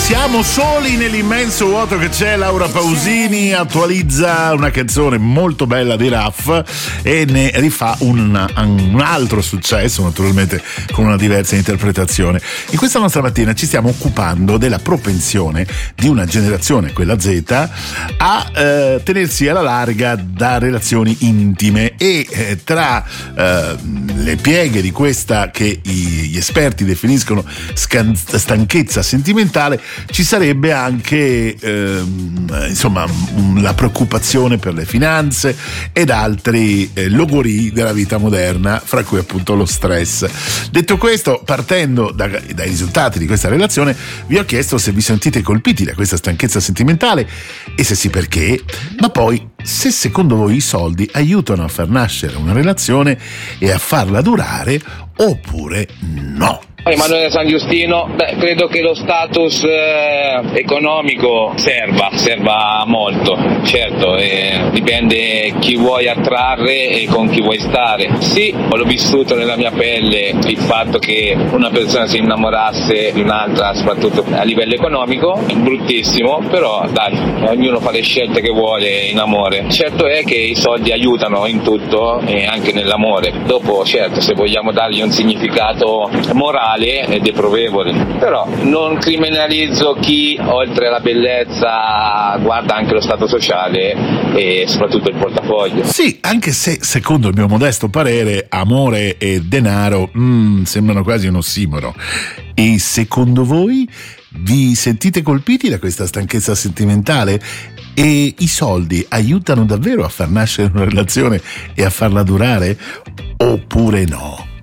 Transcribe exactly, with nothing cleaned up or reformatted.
Siamo soli nell'immenso vuoto che c'è. Laura Pausini attualizza una canzone molto bella di Raff e ne rifà un, un altro successo, naturalmente con una diversa interpretazione. In questa nostra mattina ci stiamo occupando della propensione di una generazione, quella Z, a eh, tenersi alla larga da relazioni intime e eh, tra eh, le pieghe di questa che i, gli esperti definiscono scan- stanchezza sentimentale ci sarebbe anche ehm, insomma la preoccupazione per le finanze ed altri eh, logorii della vita moderna, fra cui appunto lo stress. Detto questo, partendo da, dai risultati di questa relazione, vi ho chiesto se vi sentite colpiti da questa stanchezza sentimentale e se sì perché, ma poi se secondo voi i soldi aiutano a far nascere una relazione e a farla durare oppure no. Emanuele San Giustino, beh, credo che lo status eh, economico serva, serva molto, certo, eh, dipende chi vuoi attrarre e con chi vuoi stare. Sì, l'ho vissuto nella mia pelle il fatto che una persona si innamorasse di un'altra, soprattutto a livello economico, è bruttissimo, però dai, ognuno fa le scelte che vuole in amore. Certo è che i soldi aiutano in tutto e anche nell'amore. Dopo, certo, se vogliamo dargli un significato morale ed è provevole, però non criminalizzo chi oltre alla bellezza guarda anche lo stato sociale e soprattutto il portafoglio. Sì, anche se secondo il mio modesto parere amore e denaro mm, sembrano quasi un ossimoro. E secondo voi vi sentite colpiti da questa stanchezza sentimentale? E i soldi aiutano davvero a far nascere una relazione e a farla durare oppure no?